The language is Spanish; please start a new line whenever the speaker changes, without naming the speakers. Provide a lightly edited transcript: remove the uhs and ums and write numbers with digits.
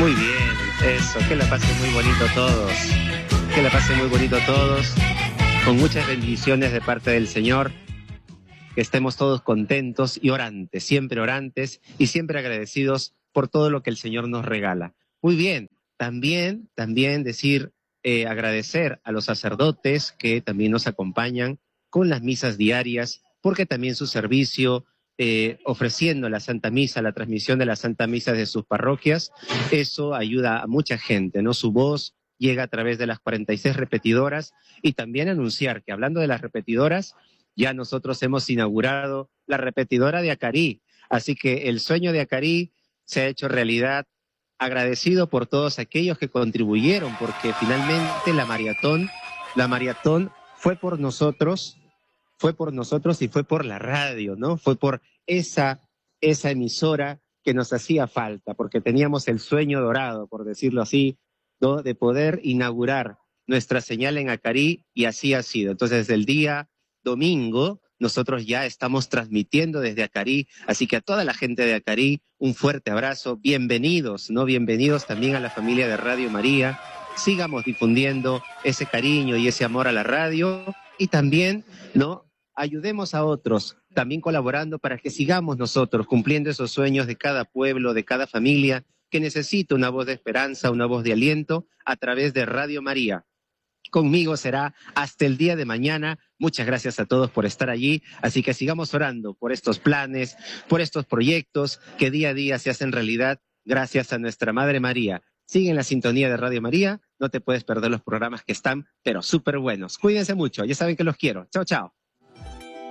Muy bien, eso, que la pasen muy bonito todos, que la pasen muy bonito todos, con muchas bendiciones de parte del Señor, que estemos todos contentos y orantes y siempre agradecidos por todo lo que el Señor nos regala. Muy bien, también decir, agradecer a los sacerdotes que también nos acompañan con las misas diarias, porque también su servicio, ofreciendo la Santa Misa, la transmisión de la Santa Misa de sus parroquias, eso ayuda a mucha gente, ¿no? Su voz llega a través de las 46 repetidoras y también anunciar que, hablando de las repetidoras, ya nosotros hemos inaugurado la repetidora de Acarí, así que el sueño de Acarí se ha hecho realidad, agradecido por todos aquellos que contribuyeron, porque finalmente la maratón fue por nosotros y fue por la radio, ¿no? Fue por esa emisora que nos hacía falta, porque teníamos el sueño dorado, por decirlo así, ¿no? De poder inaugurar nuestra señal en Acarí, y así ha sido. Entonces, desde el día domingo, nosotros ya estamos transmitiendo desde Acarí, así que a toda la gente de Acarí, un fuerte abrazo, bienvenidos, ¿no? Bienvenidos también a la familia de Radio María, sigamos difundiendo ese cariño y ese amor a la radio, y también, ¿no? Ayudemos a otros, también colaborando para que sigamos nosotros cumpliendo esos sueños de cada pueblo, de cada familia, que necesita una voz de esperanza, una voz de aliento a través de Radio María. Conmigo será hasta el día de mañana. Muchas gracias a todos por estar allí. Así que sigamos orando por estos planes, por estos proyectos que día a día se hacen realidad gracias a nuestra Madre María. Sigue en la sintonía de Radio María. No te puedes perder los programas que están, pero súper buenos. Cuídense mucho. Ya saben que los quiero. Chao, chao.